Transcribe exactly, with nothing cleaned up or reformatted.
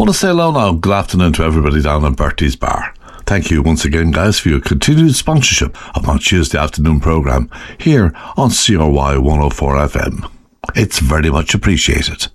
want to say hello now. Good afternoon to everybody down in Bertie's Bar. Thank you once again, guys, for your continued sponsorship of my Tuesday afternoon programme here on C R Y one oh four F M. It's very much appreciated.